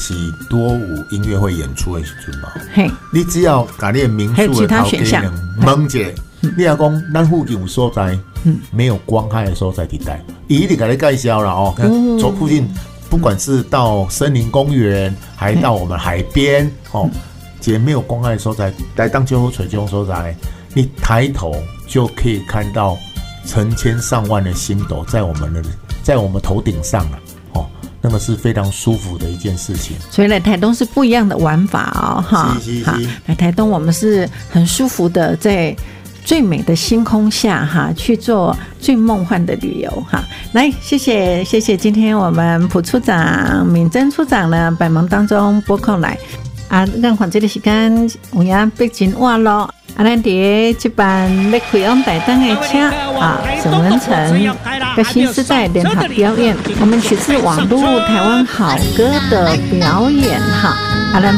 是多舞音乐会演出的时阵嘛，你只要把你的民宿的头家问一下，你要讲咱附近有所在，没有光害的所在地带，一定给你介绍了哦。走附近，不管是到森林公园，还到我们海边哦，这没有光害的所在，来当最后水中所在，你抬头就可以看到成千上万的星斗在我们头顶上了。那么是非常舒服的一件事情， 所以来台东是不一样的玩法哦，哈。好，来台东我们是很舒服的，在最美的星空下哈，去做最梦幻的旅游哈。来，谢谢今天我们朴处长、敏珍处长呢，百忙当中拨空来啊，咱看这个时间有影逼真晚咯。咱伫这班要开往台东的车啊，沈文成跟新时代联合表演，我们取自网络台湾好歌的表演哈。咱